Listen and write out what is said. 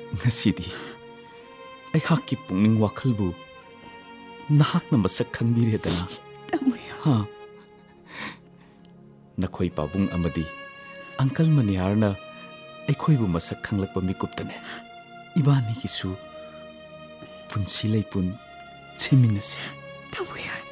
ngasi di aihak ki pungning wakhal bu nahak na masak khangbire dana Tamoya ha nakhoi pabung amadi uncle maniar na akhoi bu masak khanglak pa mikup tane ibani ki su punsi lei pun cheminasi Tamoya